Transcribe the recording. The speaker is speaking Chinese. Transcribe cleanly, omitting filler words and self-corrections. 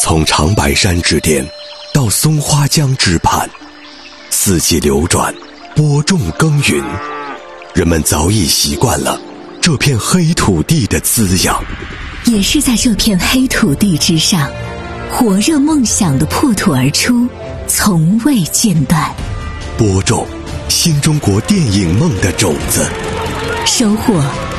从长白山之巅到松花江之畔，四季流转，播种耕耘，人们早已习惯了这片黑土地的滋养。 也是在这片黑土地之上，火热梦想的破土而出，从未间断。 播种新中国电影梦的种子， 收获